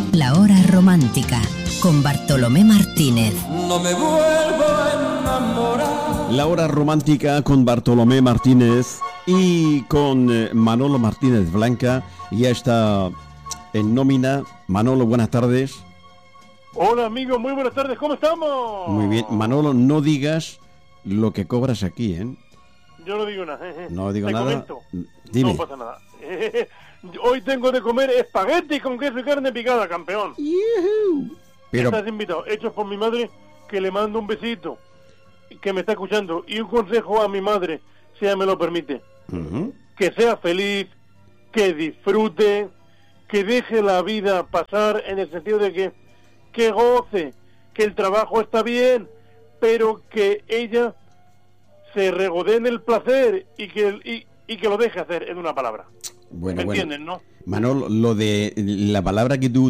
La Hora Romántica, con Bartolomé Martínez. No me vuelvo a enamorar. La Hora Romántica con Bartolomé Martínez y con Manolo Martínez Blanca. Ya está en nómina. Manolo, buenas tardes. Hola amigo, muy buenas tardes, ¿cómo estamos? Muy bien. Manolo, no digas lo que cobras aquí, ¿eh? Yo no digo nada. No digo Te nada. comento. Dime. No pasa nada. Hoy tengo de comer espagueti con queso y carne picada, campeón. Pero Estás invitado, hechos por mi madre, que le mando un besito, que me está escuchando, y un consejo a mi madre, si ella me lo permite. Que sea feliz, que disfrute, que deje la vida pasar en el sentido de que goce, que el trabajo está bien, pero que ella se regodee en el placer y que lo deje hacer, en una palabra. bueno, ¿Me entienden, no? Manolo, lo de la palabra que tú